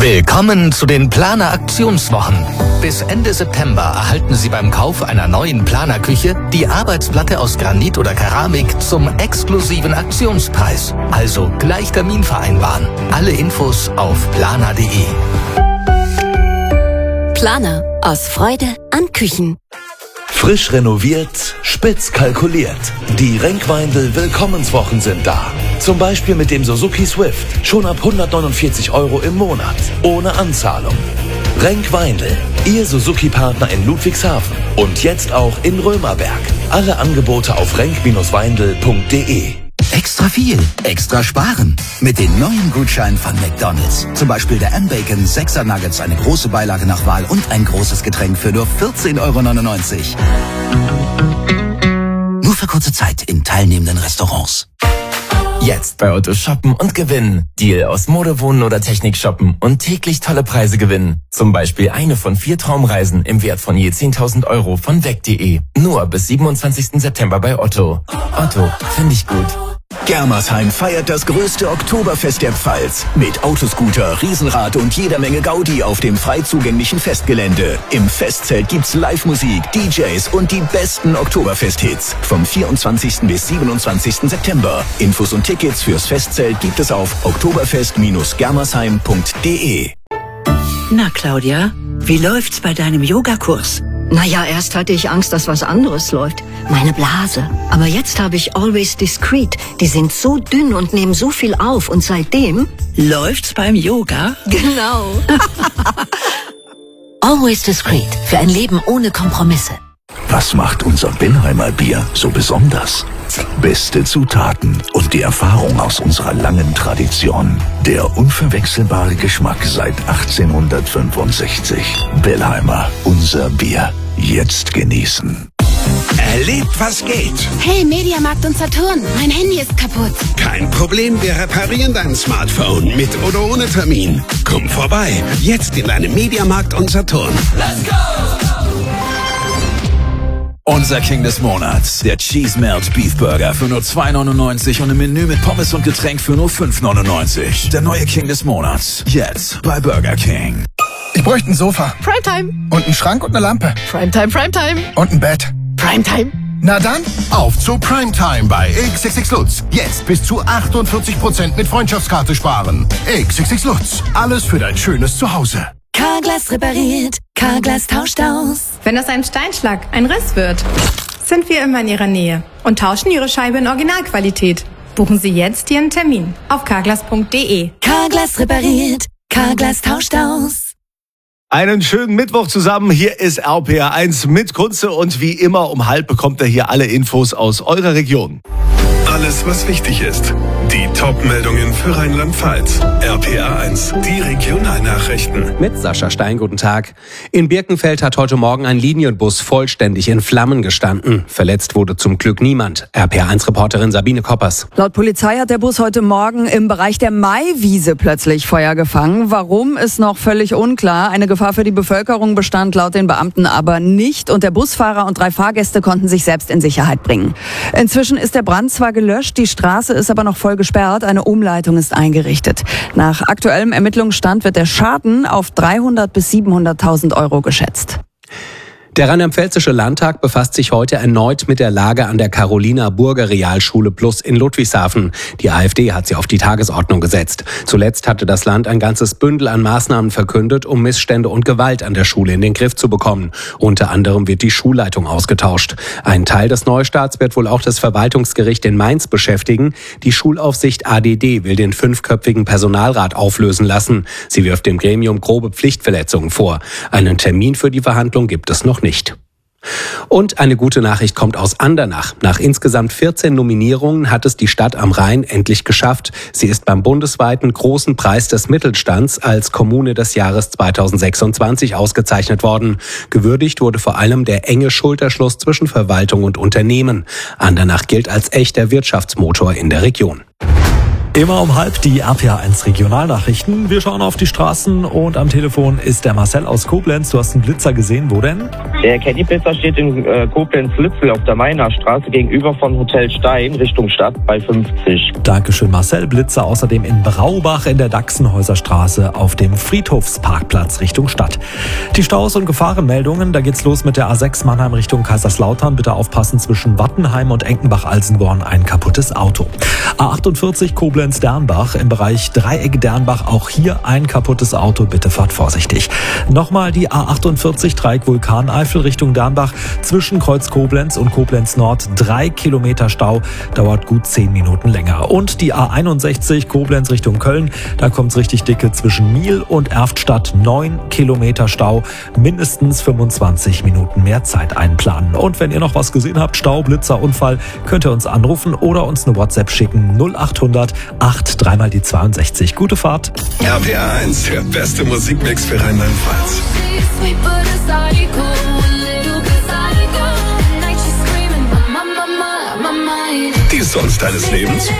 Willkommen zu den Planer Aktionswochen. Bis Ende September erhalten Sie beim Kauf einer neuen Planer-Küche die Arbeitsplatte aus Granit oder Keramik zum exklusiven Aktionspreis. Also gleich Termin vereinbaren. Alle Infos auf planer.de. Planer. Aus Freude an Küchen. Frisch renoviert, spitz kalkuliert. Die Renk-Weindl Willkommenswochen sind da. Zum Beispiel mit dem Suzuki Swift. Schon ab 149 € im Monat. Ohne Anzahlung. Renk-Weindl. Ihr Suzuki-Partner in Ludwigshafen. Und jetzt auch in Römerberg. Alle Angebote auf renk-weindl.de. Extra viel, extra sparen. Mit den neuen Gutscheinen von McDonald's. Zum Beispiel der M-Bacon 6er Nuggets, eine große Beilage nach Wahl und ein großes Getränk für nur 14,99 €. Nur für kurze Zeit in teilnehmenden Restaurants. Jetzt bei Otto shoppen und gewinnen. Deal aus Mode, Wohnen oder Technik shoppen und täglich tolle Preise gewinnen. Zum Beispiel eine von 4 Traumreisen im Wert von je 10.000 € von weg.de. Nur bis 27. September bei Otto. Otto, finde ich gut. Germersheim feiert das größte Oktoberfest der Pfalz. Mit Autoscooter, Riesenrad und jeder Menge Gaudi auf dem frei zugänglichen Festgelände. Im Festzelt gibt's Live-Musik, DJs und die besten Oktoberfest-Hits. Vom 24. bis 27. September. Infos und Tickets fürs Festzelt gibt es auf oktoberfest-germersheim.de. Na, Claudia, wie läuft's bei deinem Yogakurs? Naja, erst hatte ich Angst, dass was anderes läuft. Meine Blase. Aber jetzt habe ich Always Discreet. Die sind so dünn und nehmen so viel auf. Und seitdem... Läuft's beim Yoga? Genau. Always Discreet. Für ein Leben ohne Kompromisse. Was macht unser Benheimer Bier so besonders? Beste Zutaten und die Erfahrung aus unserer langen Tradition. Der unverwechselbare Geschmack seit 1865. Benheimer, unser Bier. Jetzt genießen. Erlebt, was geht. Hey, Mediamarkt und Saturn, mein Handy ist kaputt. Kein Problem, wir reparieren dein Smartphone mit oder ohne Termin. Komm vorbei, jetzt in deinem Mediamarkt und Saturn. Let's go! Unser King des Monats, der Cheese Melt Beef Burger für nur 2,99 € und ein Menü mit Pommes und Getränk für nur 5,99 €. Der neue King des Monats, jetzt bei Burger King. Ich bräuchte ein Sofa. Primetime. Und einen Schrank und eine Lampe. Primetime, Primetime. Und ein Bett. Primetime. Na dann, auf zu Primetime bei XXX Lutz. Jetzt bis zu 48% mit Freundschaftskarte sparen. XXX Lutz, alles für dein schönes Zuhause. Carglass repariert, Carglass tauscht aus. Wenn aus einem Steinschlag ein Riss wird, sind wir immer in Ihrer Nähe und tauschen Ihre Scheibe in Originalqualität. Buchen Sie jetzt Ihren Termin auf carglass.de. Carglass repariert, Carglass tauscht aus. Einen schönen Mittwoch zusammen. Hier ist RPR1 mit Kunze und wie immer um 12:30 bekommt ihr hier alle Infos aus eurer Region. Alles, was wichtig ist. Die Top-Meldungen für Rheinland-Pfalz. RPR1, die Regionalnachrichten. Mit Sascha Stein, guten Tag. In Birkenfeld hat heute Morgen ein Linienbus vollständig in Flammen gestanden. Verletzt wurde zum Glück niemand. RPR1-Reporterin Sabine Koppers. Laut Polizei hat der Bus heute Morgen im Bereich der Maiwiese plötzlich Feuer gefangen. Warum, ist noch völlig unklar. Eine Gefahr für die Bevölkerung bestand laut den Beamten aber nicht. Und der Busfahrer und 3 Fahrgäste konnten sich selbst in Sicherheit bringen. Inzwischen ist der Brand zwar gelöscht, die Straße ist aber noch voll gesperrt. Eine Umleitung ist eingerichtet. Nach aktuellem Ermittlungsstand wird der Schaden auf 300.000 bis 700.000 € geschätzt. Der Rheinland-Pfälzische Landtag befasst sich heute erneut mit der Lage an der Carolina-Burger-Realschule Plus in Ludwigshafen. Die AfD hat sie auf die Tagesordnung gesetzt. Zuletzt hatte das Land ein ganzes Bündel an Maßnahmen verkündet, um Missstände und Gewalt an der Schule in den Griff zu bekommen. Unter anderem wird die Schulleitung ausgetauscht. Ein Teil des Neustarts wird wohl auch das Verwaltungsgericht in Mainz beschäftigen. Die Schulaufsicht ADD will den 5-köpfigen Personalrat auflösen lassen. Sie wirft dem Gremium grobe Pflichtverletzungen vor. Einen Termin für die Verhandlung gibt es noch nicht. Und eine gute Nachricht kommt aus Andernach. Nach insgesamt 14 Nominierungen hat es die Stadt am Rhein endlich geschafft. Sie ist beim bundesweiten Großen Preis des Mittelstands als Kommune des Jahres 2026 ausgezeichnet worden. Gewürdigt wurde vor allem der enge Schulterschluss zwischen Verwaltung und Unternehmen. Andernach gilt als echter Wirtschaftsmotor in der Region. Immer um 12:30 die RPA1 Regionalnachrichten. Wir schauen auf die Straßen und am Telefon ist der Marcel aus Koblenz. Du hast einen Blitzer gesehen. Wo denn? Der Kenny-Blitzer steht in Koblenz-Litzel auf der Mainer Straße gegenüber von Hotel Stein Richtung Stadt bei 50. Dankeschön, Marcel. Blitzer außerdem in Braubach in der Dachsenhäuser Straße auf dem Friedhofsparkplatz Richtung Stadt. Die Staus und Gefahrenmeldungen, da geht's los mit der A6 Mannheim Richtung Kaiserslautern. Bitte aufpassen, zwischen Wattenheim und Enkenbach-Alsenborn ein kaputtes Auto. A48 Koblenz-Dernbach im Bereich Dreieck Dernbach, auch hier ein kaputtes Auto, bitte fahrt vorsichtig. Nochmal die A48 Dreieck Vulkaneifel Richtung Dernbach, zwischen Kreuz Koblenz und Koblenz Nord 3 Kilometer Stau, dauert gut 10 Minuten länger. Und die A61 Koblenz Richtung Köln, da kommt's richtig dicke, zwischen Miel und Erftstadt 9 Kilometer Stau, mindestens 25 Minuten mehr Zeit einplanen. Und wenn ihr noch was gesehen habt, Stau, Blitzer, Unfall, könnt ihr uns anrufen oder uns eine WhatsApp schicken, 0800 8 3 mal die 62. Gute Fahrt. RPA1, der beste Musikmix für Rheinland-Pfalz. Die Songs deines Lebens?